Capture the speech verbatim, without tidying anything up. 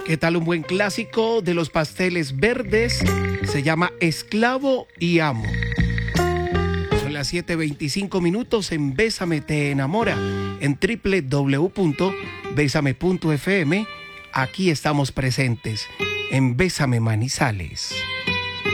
¿Qué tal un buen clásico de los Pasteles Verdes? Se llama Esclavo y Amo. Son las siete veinticinco minutos en Bésame te enamora en doble u doble u doble u punto bésame punto efe eme. Aquí estamos presentes en Bésame Manizales.